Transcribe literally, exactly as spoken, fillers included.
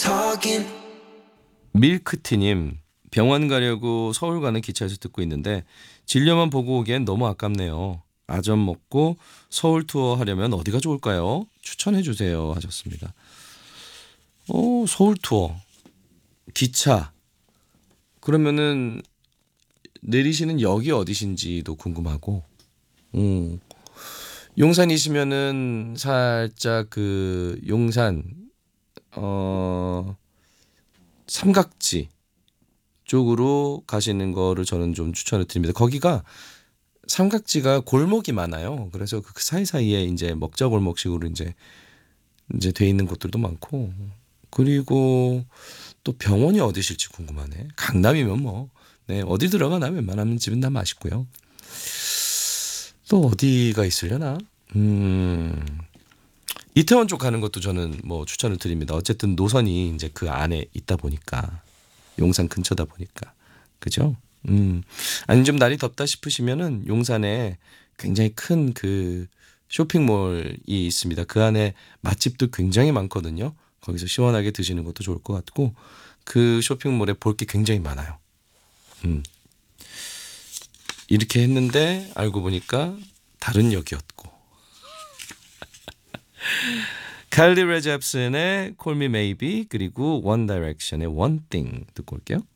talking. 밀크티님, 병원 가려고 서울 가는 기차에서 듣고 있는데 진료만 보고 오기엔 너무 아깝네요. 아점 먹고 서울 투어 하려면 어디가 좋을까요? 추천해 주세요 하셨습니다. 어, 서울 투어 기차 그러면은 내리시는 역이 어디신지도 궁금하고, 음, 용산이시면은 살짝 그 용산 어 삼각지 쪽으로 가시는 거를 저는 좀 추천을 드립니다. 거기가 삼각지가 골목이 많아요. 그래서 그 사이사이에 이제 먹자 골목식으로 이제 이제 돼 있는 곳들도 많고, 그리고 또 병원이 어디실지 궁금하네. 강남이면 뭐 네, 어디 들어가나 웬만하면 집은 다 맛있고요. 또 어디가 있으려나? 음. 이태원 쪽 가는 것도 저는 뭐 추천을 드립니다. 어쨌든 노선이 이제 그 안에 있다 보니까, 용산 근처다 보니까, 그죠? 음. 아니 좀 날이 덥다 싶으시면은 용산에 굉장히 큰 그 쇼핑몰이 있습니다. 그 안에 맛집도 굉장히 많거든요. 거기서 시원하게 드시는 것도 좋을 것 같고, 그 쇼핑몰에 볼 게 굉장히 많아요. 음. 이렇게 했는데 알고 보니까 다른 역이었고. 칼리 레 잽슨의 Call Me Maybe 그리고 원 다이렉션의 One Thing 듣고 올게요.